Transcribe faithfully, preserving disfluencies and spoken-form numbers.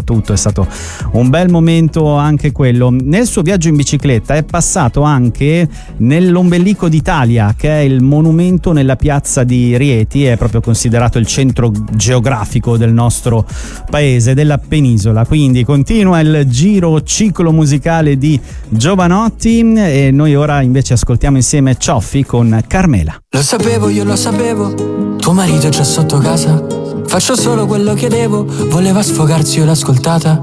tutto, è stato un bel momento anche quello. Nel suo viaggio in bicicletta è passato anche nell'Ombelico d'Italia, che è il monumento nella piazza di Rieti, è proprio considerato il centro geografico del nostro paese, della penisola. Quindi continua il giro ciclo musicale di Jovanotti e noi ora invece ascoltiamo insieme Cioffi con Carmela. Lo sapevo, io lo sapevo, tuo marito è già sotto casa. Faccio solo quello che devo, voleva sfogarsi, io l'ho ascoltata.